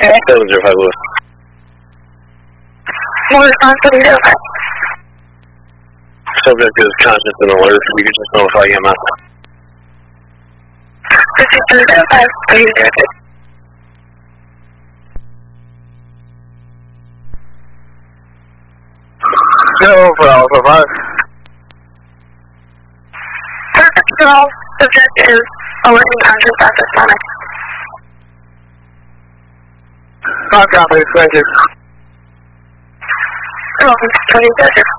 705 Lewis. More response to 705. Subject is conscious and alert. You can just notify EMS. 705, 306. Go for Alpha 5. Perfect, all subject is alert and conscious at this moment. Copy, thank you. You're welcome, 20 desert.